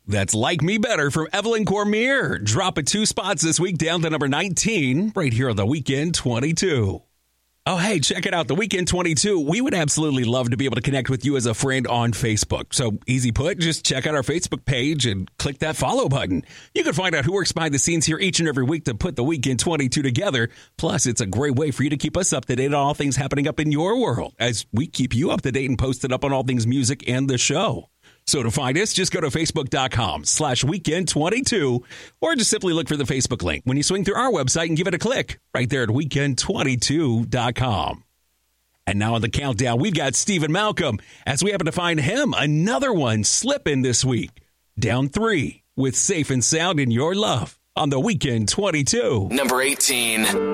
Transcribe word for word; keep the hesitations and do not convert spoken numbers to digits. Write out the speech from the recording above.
That's Like Me Better from Evelyn Cormier. Drop it two spots this week down to number nineteen right here on The Weekend twenty-two. Oh, hey, check it out. The Weekend twenty-two. We would absolutely love to be able to connect with you as a friend on Facebook. So easy put, just check out our Facebook page and click that follow button. You can find out who works behind the scenes here each and every week to put The Weekend twenty-two together. Plus, it's a great way for you to keep us up to date on all things happening up in your world as we keep you up to date and posted up on all things music and the show. So to find us, just go to facebook.com slash weekend 22 or just simply look for the Facebook link when you swing through our website and give it a click right there at weekend twenty-two dot com. And now on the countdown, we've got Stephen Malcolm as we happen to find him another one slipping this week. Down three with Safe and Sound in Your Love on the Weekend twenty-two. Number eighteen.